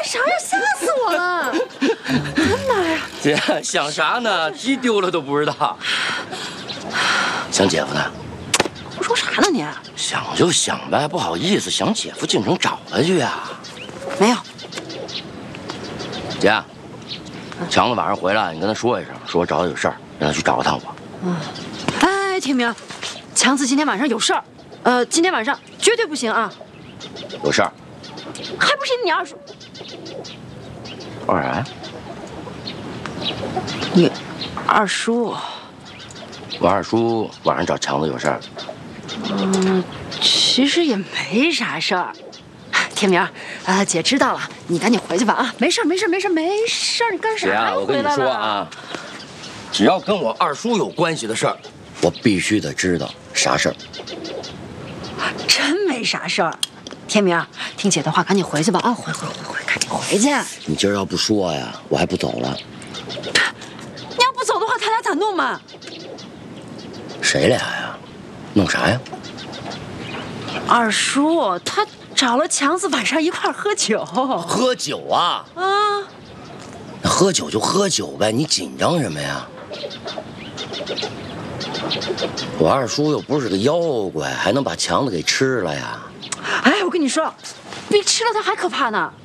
啥呀？吓死我了！妈呀！ 姐想啥呢？鸡丢了都不知道。想姐夫呢？ 胡说啥呢你？ 想就想呗，不好意思，想姐夫进城找他去啊。 没有。 姐，强子晚上回来，你跟他说一声，说我找他有事儿，让他去找趟我。 哎，天明，强子今天晚上有事儿，今天晚上绝对不行啊。 有事儿？ 还不是你二叔？ 二然， 你二叔？ 我二叔晚上找强子有事儿。 其实也没啥事儿。天明，姐知道了，你赶紧回去吧啊！没事儿，没事儿，没事儿，没事儿，你干啥呀？ 我跟你说啊，只要跟我二叔有关系的事儿，我必须得知道啥事儿。 真没啥事儿。天明，听姐的话，赶紧回去吧啊！回，赶紧回去。 你今儿要不说呀，我还不走了。 你要不走的话，他俩咋弄嘛？ 谁俩呀？弄啥呀？ 二叔他找了强子晚上一块儿喝酒。 喝酒啊？ 啊！ 那喝酒就喝酒呗，你紧张什么呀？我二叔又不是个妖怪，还能把强子给吃了呀？ 哎，我跟你说，比吃了他还可怕呢。